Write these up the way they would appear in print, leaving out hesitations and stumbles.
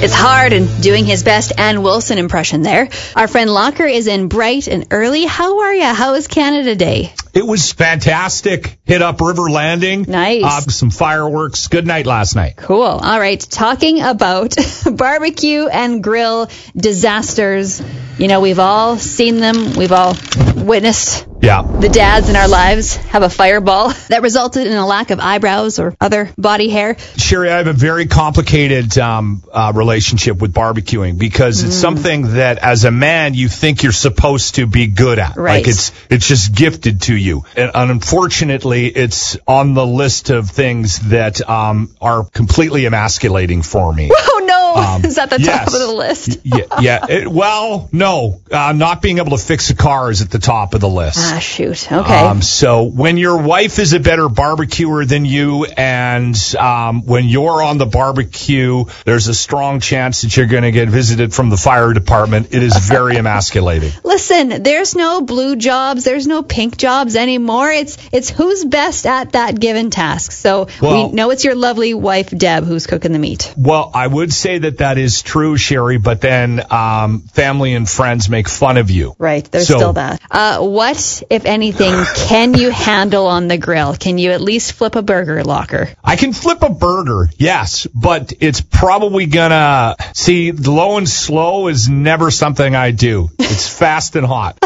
It's hard and doing his best Ann Wilson impression there. Our friend Locker is in bright and early. How are you? How was Canada Day? It was fantastic. Hit up River Landing. Nice. Some fireworks. Good night last night. Cool. All right. Talking about barbecue and grill disasters. You know, we've all seen them. We've all witnessed the dads in our lives have a fireball that resulted in a lack of eyebrows or other body hair. Sherry, I have a very complicated relationship with barbecuing because it's something that as a man you think you're supposed to be good at. Right. Like it's just gifted to you. And unfortunately, it's on the list of things that are completely emasculating for me. Oh, no. Is that the top of the list? No. Not being able to fix a car is at the top of the list. Ah, shoot. Okay. So when your wife is a better barbecuer than you and when you're on the barbecue, there's a strong chance that you're going to get visited from the fire department. It is very emasculating. Listen, there's no blue jobs. There's no pink jobs anymore. It's who's best at that given task. So we know it's your lovely wife, Deb, who's cooking the meat. Well, I would say that is true, Sherry, but then family and friends make fun of you. Right. There's still that. What, if anything, can you handle on the grill? Can you at least flip a burger, Locker? I can flip a burger, yes, but it's probably gonna... See, low and slow is never something I do. It's fast and hot.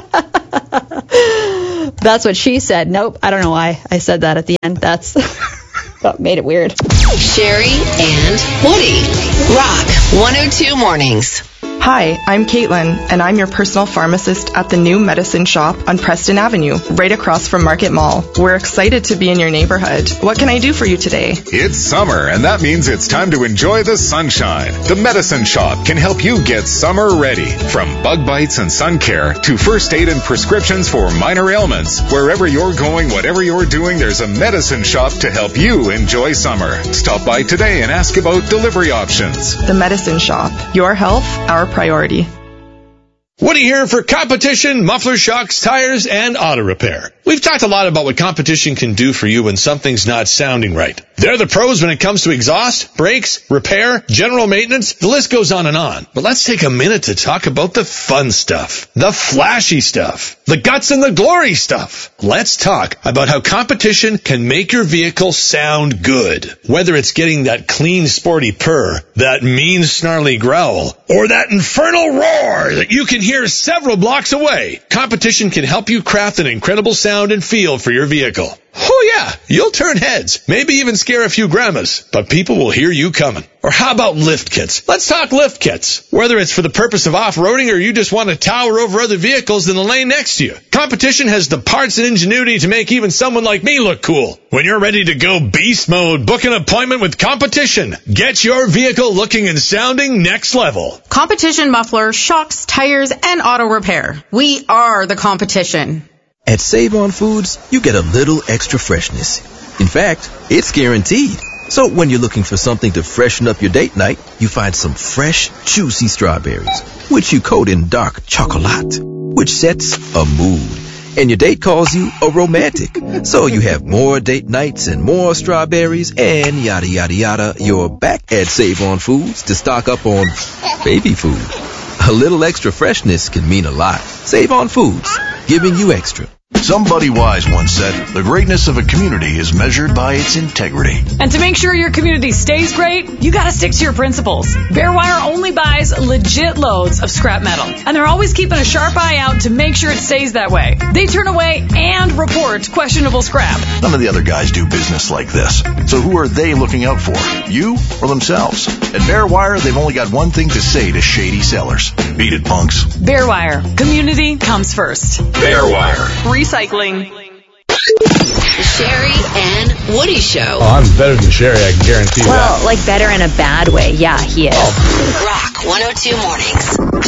That's what she said. Nope, I don't know why I said that at the end. That's... that made it weird. Sherry and Woody. Rock 102 Mornings. Hi, I'm Caitlin, and I'm your personal pharmacist at the new Medicine Shop on Preston Avenue, right across from Market Mall. We're excited to be in your neighborhood. What can I do for you today? It's summer, and that means it's time to enjoy the sunshine. The Medicine Shop can help you get summer ready. From bug bites and sun care to first aid and prescriptions for minor ailments. Wherever you're going, whatever you're doing, there's a Medicine Shop to help you enjoy summer. Stop by today and ask about delivery options. The Medicine Shop. Your health, our priority. Woody here for Competition Muffler Shocks, Tires, and Auto Repair. We've talked a lot about what Competition can do for you when something's not sounding right. They're the pros when it comes to exhaust, brakes, repair, general maintenance. The list goes on and on. But let's take a minute to talk about the fun stuff, the flashy stuff, the guts and the glory stuff. Let's talk about how Competition can make your vehicle sound good. Whether it's getting that clean, sporty purr, that mean, snarly growl, or that infernal roar that you can hear several blocks away, Competition can help you craft an incredible sound and feel for your vehicle. Oh yeah, you'll turn heads, maybe even scare a few grandmas, but people will hear you coming. Or how about lift kits? Let's talk lift kits. Whether it's for the purpose of off-roading or you just want to tower over other vehicles in the lane next to you, Competition has the parts and ingenuity to make even someone like me look cool. When you're ready to go beast mode, book an appointment with Competition. Get your vehicle looking and sounding next level. Competition Muffler, Shocks, Tires, and Auto Repair. We are the competition. At Save On Foods, you get a little extra freshness. In fact, it's guaranteed. So when you're looking for something to freshen up your date night, you find some fresh, juicy strawberries, which you coat in dark chocolate, which sets a mood. And your date calls you a romantic. So you have more date nights and more strawberries and yada, yada, yada. You're back at Save On Foods to stock up on baby food. A little extra freshness can mean a lot. Save On Foods, giving you extra. Somebody wise once said, the greatness of a community is measured by its integrity. And to make sure your community stays great, you gotta stick to your principles. Bearwire only buys legit loads of scrap metal. And they're always keeping a sharp eye out to make sure it stays that way. They turn away and report questionable scrap. None of the other guys do business like this. So who are they looking out for? You or themselves? At Bearwire, they've only got one thing to say to shady sellers. Beat it, punks. Bearwire. Community comes first. Bearwire. Recycling. The Sherry and Woody Show. Oh, I'm better than Sherry, I can guarantee that. Well, like better in a bad way. Yeah, he is. Rock 102 Mornings.